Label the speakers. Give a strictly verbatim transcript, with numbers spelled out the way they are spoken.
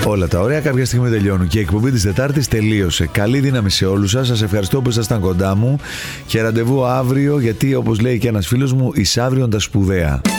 Speaker 1: όλα τα ωραία κάποια στιγμή τελειώνουν και η εκπομπή της Τετάρτης τελείωσε. Καλή δύναμη σε όλους σας. Σας ευχαριστώ που ήσασταν κοντά μου και ραντεβού αύριο, γιατί όπως λέει και ένας φίλος μου, εις αύριον τα σπουδαία.